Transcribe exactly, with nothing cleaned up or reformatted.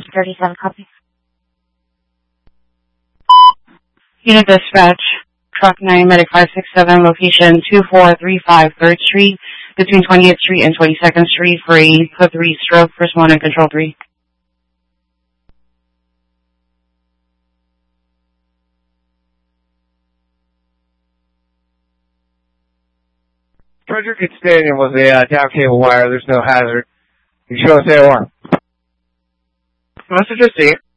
thirty-seven, copy. Unit dispatch, truck nine, medic five six seven, location two four three five third Street, between twentieth Street and twenty-second Street for a code three stroke, first one and control three. Frederick Stadium was a uh, down cable wire. There's no hazard. You show us A O R. Message received.